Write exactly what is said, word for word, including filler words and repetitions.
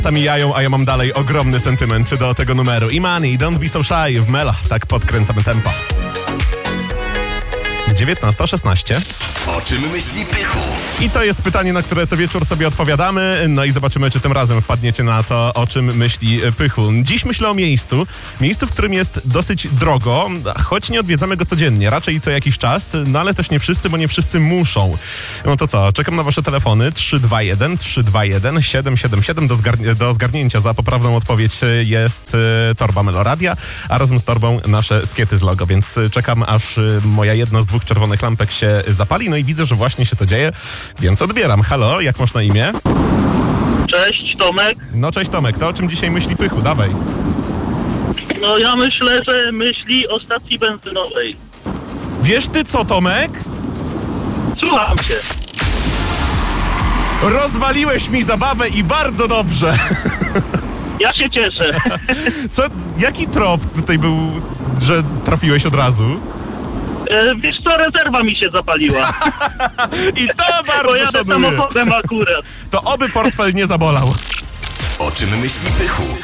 Tam mijają, a ja mam dalej ogromny sentyment do tego numeru. Imani, Don't Be So Shy w Mela. Tak podkręcamy tempo. dziewiętnasta szesnaście. O czym myśli Pychu? I to jest pytanie, na które co wieczór sobie odpowiadamy. No i zobaczymy, czy tym razem wpadniecie na to, o czym myśli Pychu. Dziś myślę o miejscu. Miejscu, w którym jest dosyć drogo, choć nie odwiedzamy go codziennie, raczej co jakiś czas, no ale też nie wszyscy, bo nie wszyscy muszą. No to co, czekam na wasze telefony trzy dwa jeden trzy dwa jeden siedem siedem siedem. Do, zgarni- do zgarnięcia za poprawną odpowiedź jest y, torba Meloradia, a razem z torbą nasze skiety z logo, więc czekam, aż y, moja jedna z dwóch czerwonych lampek się zapali, no i widzę, że właśnie się to dzieje, więc odbieram. Halo, jak masz na imię? Cześć, Tomek. No cześć Tomek, to o czym dzisiaj myśli Pychu? Dawaj. No ja myślę, że myśli o stacji benzynowej. Wiesz ty co, Tomek? Słucham cię. Rozwaliłeś mi zabawę i bardzo dobrze. Ja się cieszę. Co, jaki trop tutaj był, że trafiłeś od razu? E, wiesz co, rezerwa mi się zapaliła. I to Bo bardzo jadę szanuję. samochodem akurat. To oby portfel nie zabolał. O czym myśli Pychu?